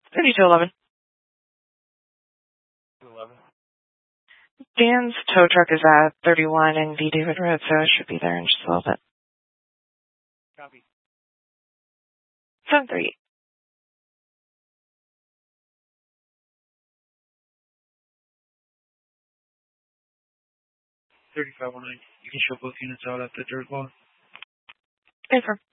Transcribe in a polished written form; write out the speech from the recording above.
3211. 211. Dan's tow truck is at 31 and B. David Road, so it should be there in just a little bit. Copy. 738. 3519. You can show both units out at the dirt wall. Confirm.